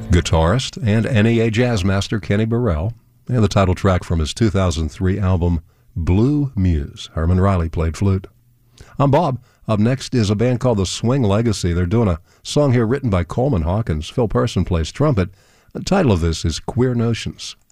guitarist and NEA jazz master Kenny Burrell, and the title track from his 2003 album Blue Muse. Herman Riley played flute. I'm Bob. Up next is a band called the Swing Legacy. They're doing a song here written by Coleman Hawkins. Phil Person plays trumpet. The title of this is Queer Notions.